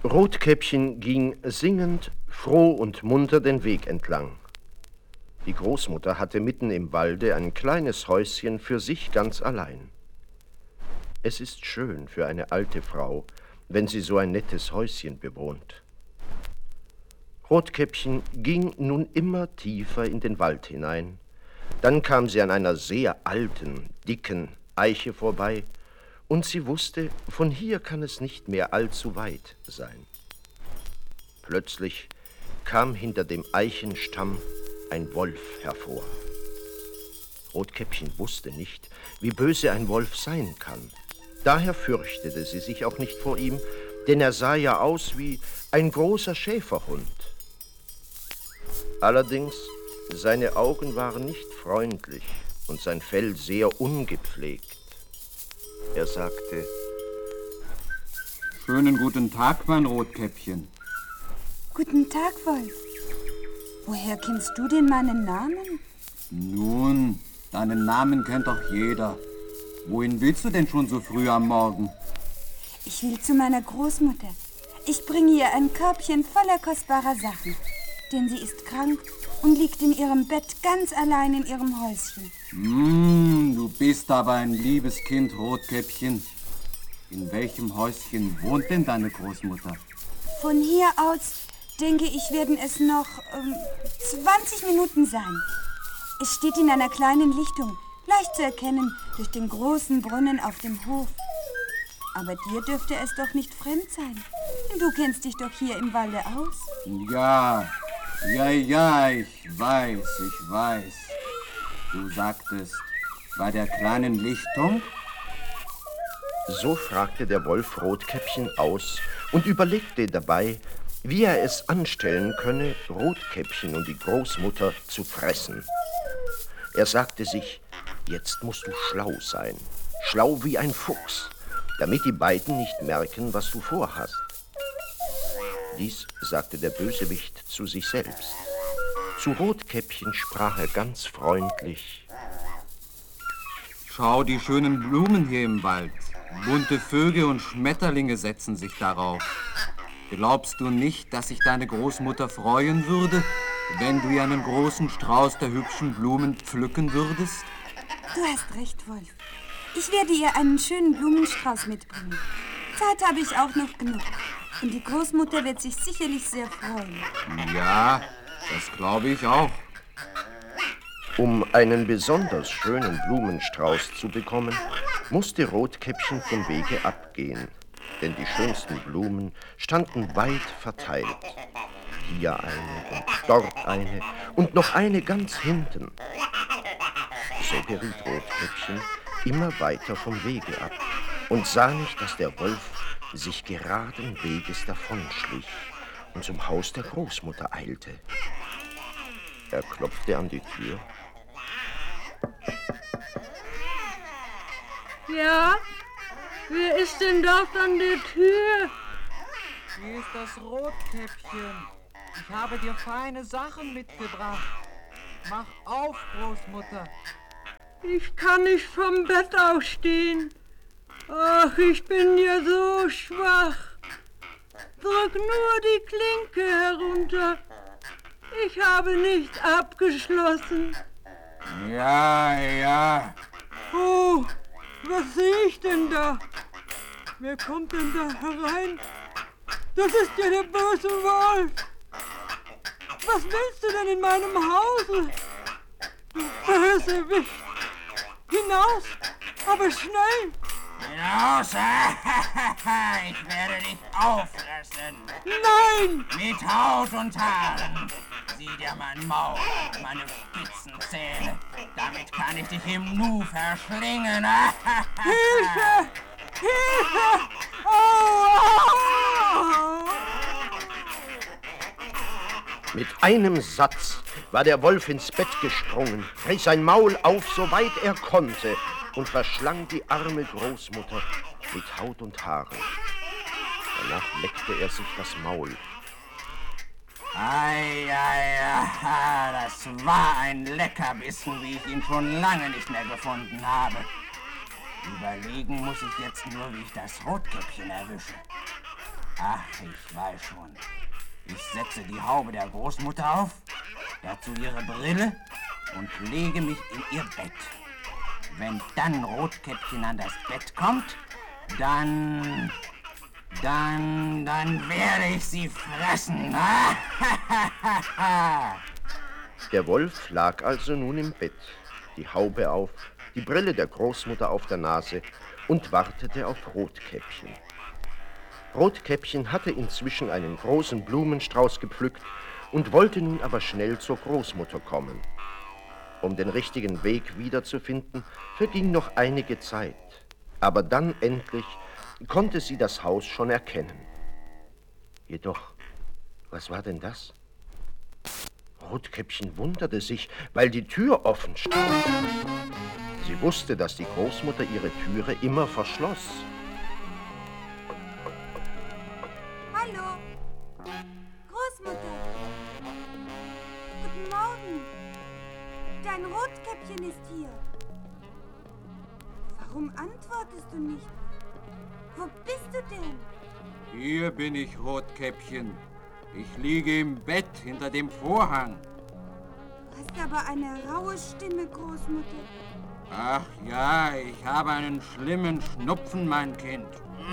Rotkäppchen ging singend, froh und munter den Weg entlang. Die Großmutter hatte mitten im Walde ein kleines Häuschen für sich ganz allein. Es ist schön für eine alte Frau, wenn sie so ein nettes Häuschen bewohnt. Rotkäppchen ging nun immer tiefer in den Wald hinein. Dann kam sie an einer sehr alten, dicken Eiche vorbei, und sie wusste, von hier kann es nicht mehr allzu weit sein. Plötzlich kam hinter dem Eichenstamm ein Wolf hervor. Rotkäppchen wusste nicht, wie böse ein Wolf sein kann. Daher fürchtete sie sich auch nicht vor ihm, denn er sah ja aus wie ein großer Schäferhund. Allerdings, seine Augen waren nicht freundlich und sein Fell sehr ungepflegt. Er sagte: Schönen guten Tag, mein Rotkäppchen. Guten Tag, Wolf. Woher kennst du denn meinen Namen? Nun, deinen Namen kennt doch jeder. Wohin willst du denn schon so früh am Morgen? Ich will zu meiner Großmutter. Ich bringe ihr ein Körbchen voller kostbarer Sachen, denn sie ist krank und liegt in ihrem Bett ganz allein in ihrem Häuschen. Du bist aber ein liebes Kind, Rotkäppchen. In welchem Häuschen wohnt denn deine Großmutter? Von hier aus, denke ich, werden es noch 20 Minuten sein. Es steht in einer kleinen Lichtung, leicht zu erkennen durch den großen Brunnen auf dem Hof. Aber dir dürfte es doch nicht fremd sein, denn du kennst dich doch hier im Walde aus. Ja, ich weiß. Du sagtest, bei der kleinen Lichtung? So fragte der Wolf Rotkäppchen aus und überlegte dabei, wie er es anstellen könne, Rotkäppchen und die Großmutter zu fressen. Er sagte sich, jetzt musst du schlau sein, schlau wie ein Fuchs, damit die beiden nicht merken, was du vorhast. Dies sagte der Bösewicht zu sich selbst. Zu Rotkäppchen sprach er ganz freundlich: Schau die schönen Blumen hier im Wald. Bunte Vögel und Schmetterlinge setzen sich darauf. Glaubst du nicht, dass sich deine Großmutter freuen würde, wenn du ihr einen großen Strauß der hübschen Blumen pflücken würdest? Du hast recht, Wolf. Ich werde ihr einen schönen Blumenstrauß mitbringen. Zeit habe ich auch noch genug. Und die Großmutter wird sich sicherlich sehr freuen. Ja, das glaube ich auch. Um einen besonders schönen Blumenstrauß zu bekommen, musste Rotkäppchen vom Wege abgehen, denn die schönsten Blumen standen weit verteilt. Hier eine und dort eine und noch eine ganz hinten. So geriet Rotkäppchen immer weiter vom Wege ab und sah nicht, dass der Wolf sich geraden Weges davonschlich und zum Haus der Großmutter eilte. Er klopfte an die Tür. Ja? Wer ist denn dort an der Tür? Hier ist das Rotkäppchen. Ich habe dir feine Sachen mitgebracht. Mach auf, Großmutter. Ich kann nicht vom Bett aufstehen. Ach, ich bin ja so schwach. Drück nur die Klinke herunter. Ich habe nicht abgeschlossen. Ja. Oh, was sehe ich denn da? Wer kommt denn da herein? Das ist ja der böse Wolf. Was willst du denn in meinem Hause? Du Bösewicht. Hinaus, aber schnell. Hinaus! Ich werde dich auffressen. Nein! Mit Haut und Haaren. Sieh dir mein Maul, meine spitzen Zähne. Damit kann ich dich im Nu verschlingen. Hilfe! Hilfe! Oh! Mit einem Satz war der Wolf ins Bett gesprungen, riss sein Maul auf, soweit er konnte, und verschlang die arme Großmutter mit Haut und Haaren. Danach leckte er sich das Maul. Das war ein Leckerbissen, wie ich ihn schon lange nicht mehr gefunden habe. Überlegen muss ich jetzt nur, wie ich das Rotkäppchen erwische. Ach, ich weiß schon. Ich setze die Haube der Großmutter auf, dazu ihre Brille und lege mich in ihr Bett. Wenn dann Rotkäppchen an das Bett kommt, dann werde ich sie fressen. Der Wolf lag also nun im Bett, die Haube auf, die Brille der Großmutter auf der Nase und wartete auf Rotkäppchen. Rotkäppchen hatte inzwischen einen großen Blumenstrauß gepflückt und wollte nun aber schnell zur Großmutter kommen. Um den richtigen Weg wiederzufinden, verging noch einige Zeit. Aber dann endlich konnte sie das Haus schon erkennen. Jedoch, was war denn das? Rotkäppchen wunderte sich, weil die Tür offen stand. Sie wusste, dass die Großmutter ihre Türe immer verschloss. Hallo, Großmutter. Guten Morgen. Dein Rotkäppchen ist hier. Warum antwortest du nicht? Wo bist du denn? Hier bin ich, Rotkäppchen. Ich liege im Bett hinter dem Vorhang. Du hast aber eine raue Stimme, Großmutter. Ach ja, ich habe einen schlimmen Schnupfen, mein Kind.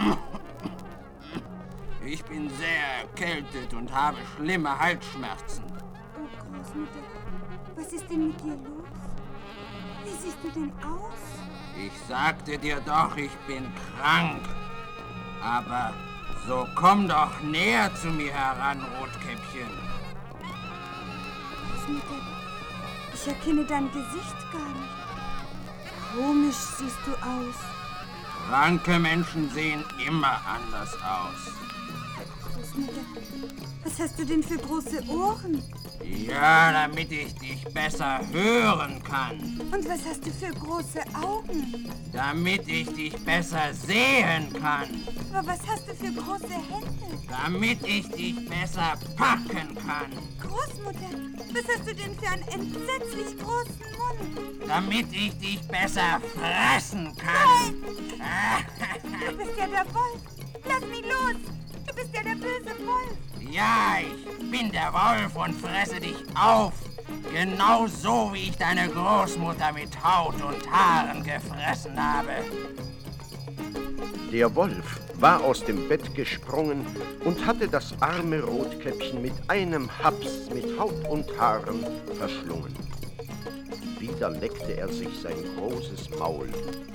Ich bin sehr erkältet und habe schlimme Halsschmerzen. Oh, Großmutter, was ist denn mit dir los? Wie siehst du denn aus? Ich sagte dir doch, ich bin krank. Aber so komm doch näher zu mir heran, Rotkäppchen. Großmutter, ich erkenne dein Gesicht gar nicht. Komisch siehst du aus. Kranke Menschen sehen immer anders aus. Großmutter, was hast du denn für große Ohren? Ja, damit ich dich besser hören kann. Und was hast du für große Augen? Damit ich dich besser sehen kann. Aber was hast du für große Hände? Damit ich dich besser packen kann. Großmutter, was hast du denn für einen entsetzlich großen Mund? Damit ich dich besser fressen kann. Du bist ja der Wolf. Lass mich los. Du bist ja der böse Wolf. Ja, ich bin der Wolf und fresse dich auf. Genau so, wie ich deine Großmutter mit Haut und Haaren gefressen habe. Der Wolf war aus dem Bett gesprungen und hatte das arme Rotkäppchen mit einem Haps mit Haut und Haaren verschlungen. Wieder leckte er sich sein großes Maul.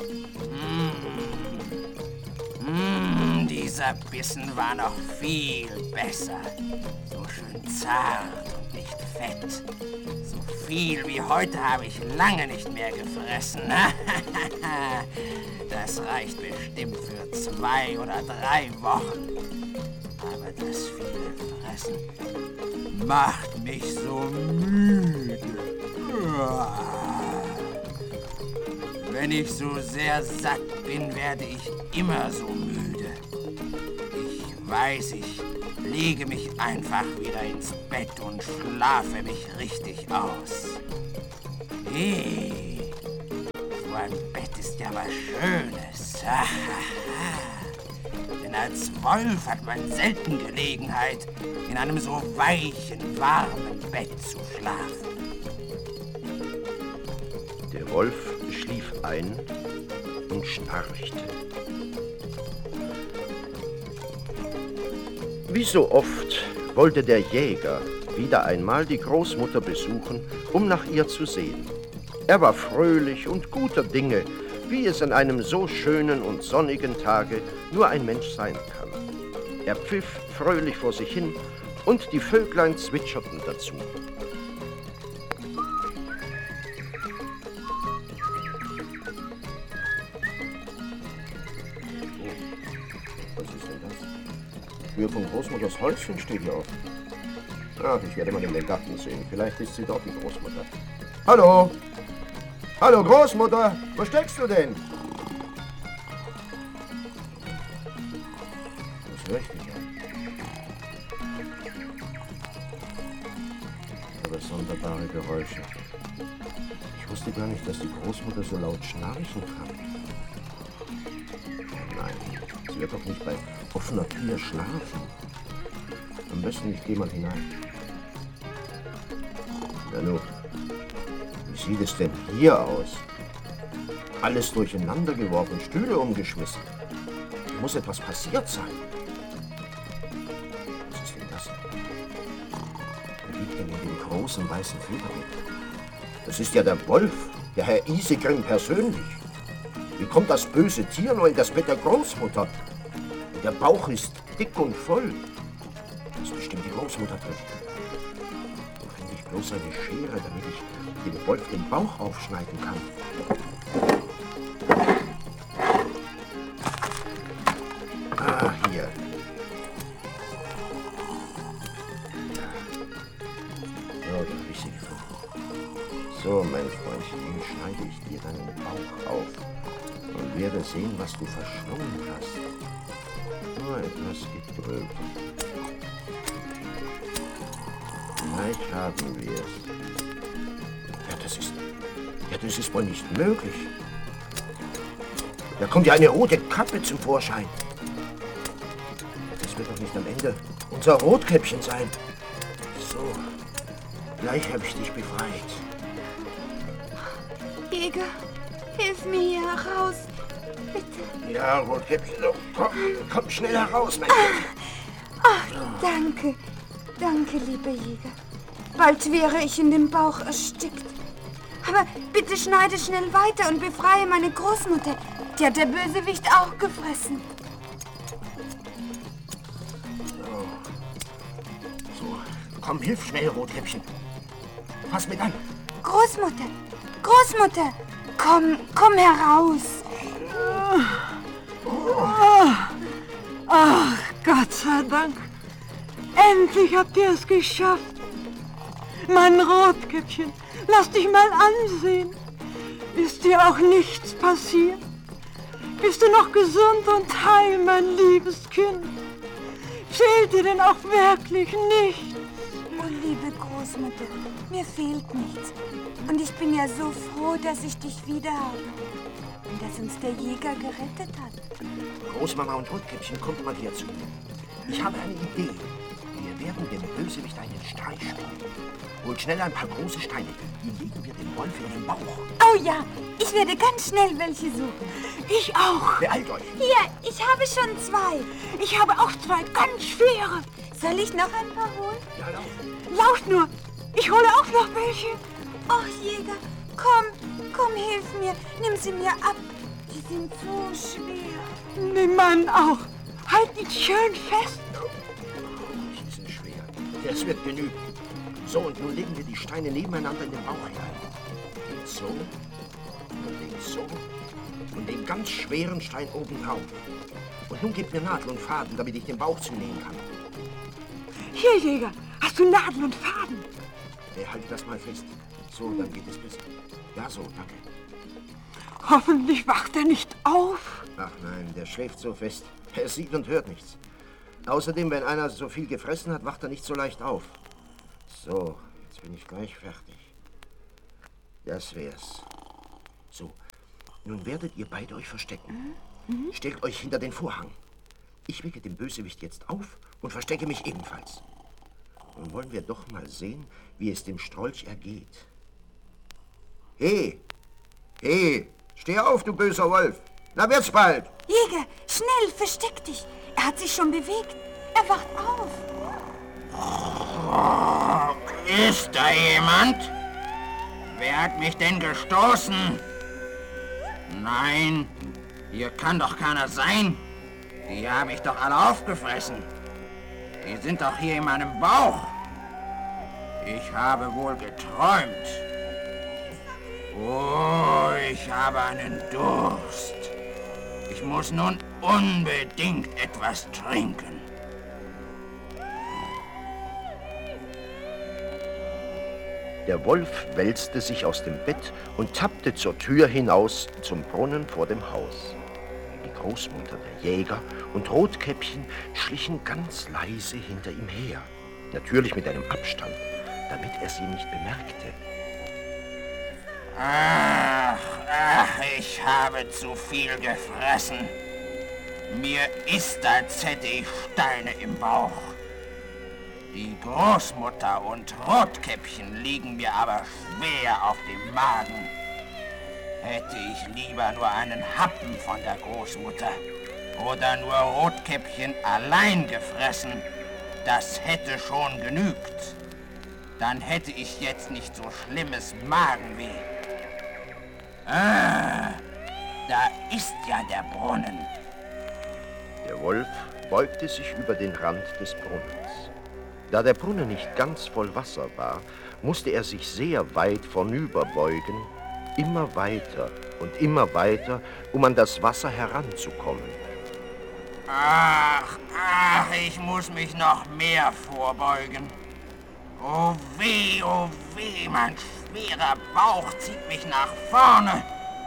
Dieser Bissen war noch viel besser. So schön zart und nicht fett. So viel wie heute habe ich lange nicht mehr gefressen. Das reicht bestimmt für 2 oder 3 Wochen. Aber das viele Fressen macht mich so müde. Wenn ich so sehr satt bin, werde ich immer so müde. Ich weiß, ich lege mich einfach wieder ins Bett und schlafe mich richtig aus. Hey, so ein Bett ist ja was Schönes. Denn als Wolf hat man selten Gelegenheit, in einem so weichen, warmen Bett zu schlafen. Der Wolf schlief ein und schnarchte. Wie so oft wollte der Jäger wieder einmal die Großmutter besuchen, um nach ihr zu sehen. Er war fröhlich und guter Dinge, wie es an einem so schönen und sonnigen Tage nur ein Mensch sein kann. Er pfiff fröhlich vor sich hin und die Vöglein zwitscherten dazu. Die Tür von Großmutters Häuschen steht hier offen. Ach, ich werde mal in den Garten sehen. Vielleicht ist sie dort, die Großmutter. Hallo? Hallo, Großmutter? Wo steckst du denn? Das höre ich nicht an. Aber sonderbare Geräusche. Ich wusste gar nicht, dass die Großmutter so laut schnarchen kann. Nein, sie wird doch nicht bei offener Tür schlafen. Am besten, ich gehe mal hinein. Nanu, wie sieht es denn hier aus? Alles durcheinander geworfen, Stühle umgeschmissen. Muss etwas passiert sein. Was ist denn das? Wer liegt denn in dem großen weißen Federbett? Das ist ja der Wolf, der Herr Isegrim persönlich. Wie kommt das böse Tier nur in das Bett der Großmutter? Der Bauch ist dick und voll. Da ist bestimmt die Großmutter drin. Wo finde ich bloß eine Schere, damit ich dem Wolf den Bauch aufschneiden kann? Ah, hier. So, da habe ich sie gefunden. So, mein Freundchen, nun schneide ich dir deinen Bauch auf und werde sehen, was du verschlungen hast. Nur etwas Geduld. Gleich haben wir es. Ja, das ist wohl nicht möglich. Da kommt ja eine rote Kappe zum Vorschein. Das wird doch nicht am Ende unser Rotkäppchen sein. So, gleich habe ich dich befreit. Jäger, hilf mir hier heraus. Bitte. Ja, Rotkäppchen, komm schnell heraus, mein Kind. Ach, danke. Danke, lieber Jäger. Bald wäre ich in dem Bauch erstickt. Aber bitte schneide schnell weiter und befreie meine Großmutter. Die hat der Bösewicht auch gefressen. So, komm, hilf schnell, Rotkäppchen. Fass mit an. Großmutter, Großmutter, komm heraus. Ach, Gott sei Dank. Endlich habt ihr es geschafft. Mein Rotkäppchen, lass dich mal ansehen. Ist dir auch nichts passiert? Bist du noch gesund und heil, mein liebes Kind? Fehlt dir denn auch wirklich nichts? Oh, liebe Großmutter, mir fehlt nichts. Und ich bin ja so froh, dass ich dich wieder habe. Und dass uns der Jäger gerettet hat. Großmama und Rotkäppchen, kommt mal hier zu mir. Ich habe eine Idee. Wir werden dem Bösewicht einen Streich spielen. Holt schnell ein paar große Steine. Die legen wir dem Wolf in den Bauch. Oh ja, ich werde ganz schnell welche suchen. Ich auch. Beeilt euch. Hier, ich habe schon 2. Ich habe auch 2 ganz schwere. Soll ich noch ein paar holen? Ja, lauf. Lauft nur. Ich hole auch noch welche. Ach, Jäger, komm, hilf mir. Nimm sie mir ab. Die sind so schwer. Nimm meinen auch. Halt ihn schön fest. Die sind schwer. Das wird genügen. So, und nun legen wir die Steine nebeneinander in den Bauch hinein. Links so, und links so, und den ganz schweren Stein oben drauf. Und nun gebt mir Nadel und Faden, damit ich den Bauch zunähen kann. Hier, Jäger, hast du Nadel und Faden? Halte das mal fest. So, dann geht es besser. Ja, so, danke. Hoffentlich wacht er nicht auf. Ach nein, der schläft so fest. Er sieht und hört nichts. Außerdem, wenn einer so viel gefressen hat, wacht er nicht so leicht auf. So, jetzt bin ich gleich fertig. Das wär's. So, nun werdet ihr beide euch verstecken. Stellt euch hinter den Vorhang. Ich wecke den Bösewicht jetzt auf und verstecke mich ebenfalls. Nun wollen wir doch mal sehen, wie es dem Strolch ergeht. Hey, steh auf, du böser Wolf. Na, wird's bald. Jäger, schnell, versteck dich. Er hat sich schon bewegt. Er wacht auf. Ist da jemand? Wer hat mich denn gestoßen? Nein, hier kann doch keiner sein. Die habe ich doch alle aufgefressen. Die sind doch hier in meinem Bauch. Ich habe wohl geträumt. Oh, ich habe einen Durst. Ich muss nun unbedingt etwas trinken. Der Wolf wälzte sich aus dem Bett und tappte zur Tür hinaus zum Brunnen vor dem Haus. Die Großmutter, der Jäger und Rotkäppchen schlichen ganz leise hinter ihm her. Natürlich mit einem Abstand, damit er sie nicht bemerkte. Ach, ich habe zu viel gefressen. Mir ist, als hätte ich Steine im Bauch. Die Großmutter und Rotkäppchen liegen mir aber schwer auf dem Magen. Hätte ich lieber nur einen Happen von der Großmutter oder nur Rotkäppchen allein gefressen, das hätte schon genügt. Dann hätte ich jetzt nicht so schlimmes Magenweh. Ah, da ist ja der Brunnen. Der Wolf beugte sich über den Rand des Brunnens. Da der Brunnen nicht ganz voll Wasser war, musste er sich sehr weit vornüberbeugen, immer weiter und immer weiter, um an das Wasser heranzukommen. Ach, ich muss mich noch mehr vorbeugen. Oh weh, mein schwerer Bauch zieht mich nach vorne.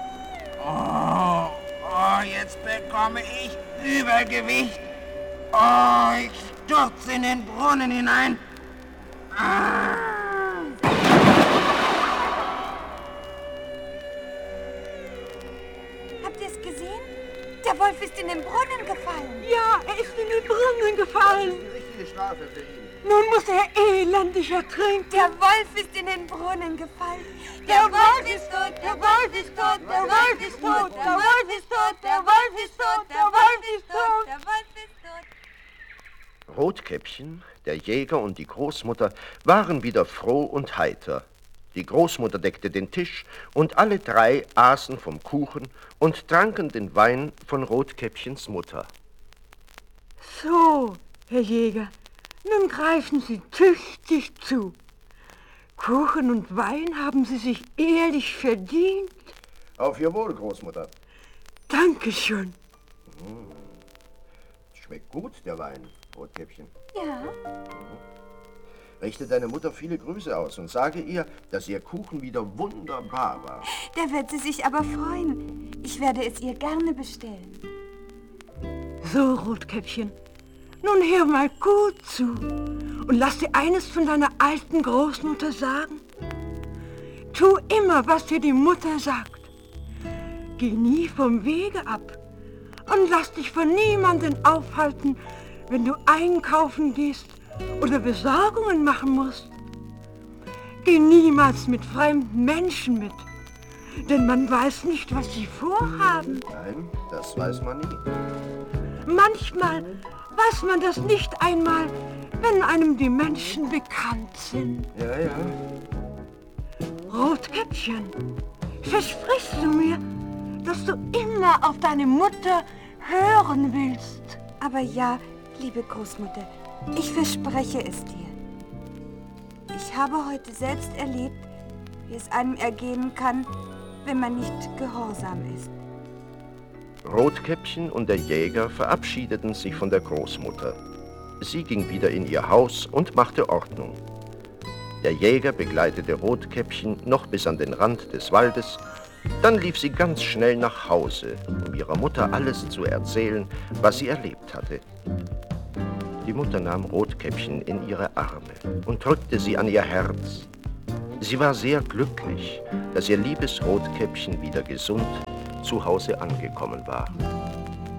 Oh, jetzt bekomme ich Übergewicht. Oh, ich stürze in den Brunnen hinein. Habt ihr es gesehen? Der Wolf ist in den Brunnen gefallen. Ja, er ist in den Brunnen gefallen. Die richtige Strafe für ihn. Nun muss er elendig ertrinken. Der Wolf ist in den Brunnen gefallen. Der Wolf ist tot, der Wolf ist tot, der Wolf ist tot, der Wolf ist tot, der Wolf ist tot, der Wolf ist tot. Der Wolf ist tot. Rotkäppchen, der Jäger und die Großmutter waren wieder froh und heiter. Die Großmutter deckte den Tisch und alle drei aßen vom Kuchen und tranken den Wein von Rotkäppchens Mutter. So, Herr Jäger, nun greifen Sie tüchtig zu. Kuchen und Wein haben Sie sich ehrlich verdient. Auf Ihr Wohl, Großmutter. Dankeschön. Schmeckt gut, der Wein, Rotkäppchen. Ja, Richte deine Mutter viele Grüße aus und sage ihr, dass ihr Kuchen wieder wunderbar war. da wird sie sich aber freuen. Ich werde es ihr gerne bestellen. So, Rotkäppchen, nun hör mal gut zu und lass dir eines von deiner alten Großmutter sagen. Tu immer, was dir die Mutter sagt. Geh nie vom Wege ab und lass dich von niemandem aufhalten, wenn du einkaufen gehst oder Besorgungen machen musst. Geh niemals mit fremden Menschen mit, denn man weiß nicht, was sie vorhaben. Nein, das weiß man nie. Manchmal weiß man das nicht einmal, wenn einem die Menschen bekannt sind. Ja, ja. Rotkäppchen, versprichst du mir, dass du immer auf deine Mutter hören willst? Aber ja, liebe Großmutter, ich verspreche es dir. Ich habe heute selbst erlebt, wie es einem ergehen kann, wenn man nicht gehorsam ist. Rotkäppchen und der Jäger verabschiedeten sich von der Großmutter. Sie ging wieder in ihr Haus und machte Ordnung. Der Jäger begleitete Rotkäppchen noch bis an den Rand des Waldes. Dann lief sie ganz schnell nach Hause, um ihrer Mutter alles zu erzählen, was sie erlebt hatte. Die Mutter nahm Rotkäppchen in ihre Arme und drückte sie an ihr Herz. Sie war sehr glücklich, dass ihr liebes Rotkäppchen wieder gesund zu Hause angekommen war.